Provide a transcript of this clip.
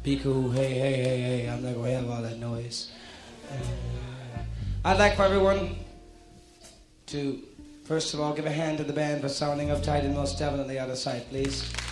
Be cool, hey, I'm not going to have all that noise. I'd like for everyone to, first of all, give a hand to the band for sounding uptight and most definitely out of sight, please.